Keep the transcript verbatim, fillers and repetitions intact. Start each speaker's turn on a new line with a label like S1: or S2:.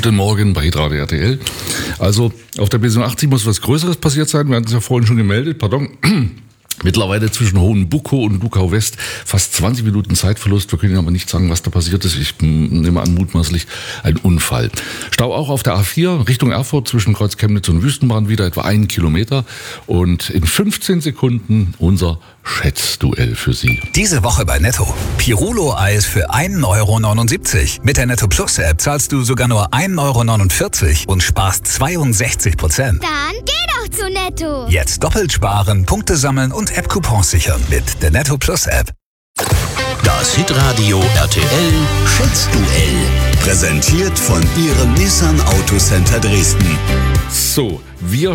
S1: Guten Morgen bei Radio R T L. Also auf der B siebenundachtzig muss was Größeres passiert sein. Wir hatten es ja vorhin schon gemeldet, pardon. Mittlerweile zwischen Hohenbuckow und Luckau West fast zwanzig Minuten Zeitverlust. Wir können aber nicht sagen, was da passiert ist. Ich nehme an, mutmaßlich ein Unfall. Stau auch auf der A vier Richtung Erfurt zwischen Kreuz Chemnitz und Wüstenbahn wieder etwa einen Kilometer. Und in fünfzehn Sekunden unser Schätzduell für Sie.
S2: Diese Woche bei Netto. Pirulo-Eis für ein Euro neunundsiebzig. Mit der Netto Plus App zahlst du sogar nur ein Euro neunundvierzig und sparst zweiundsechzig Prozent.
S3: Dann geh doch zu Netto.
S2: Jetzt doppelt sparen, Punkte sammeln und App-Coupons sichern mit der Netto Plus App.
S4: Das Hitradio R T L Schätzduell.
S5: Präsentiert von Ihrem Nissan Autocenter Dresden.
S1: So, wir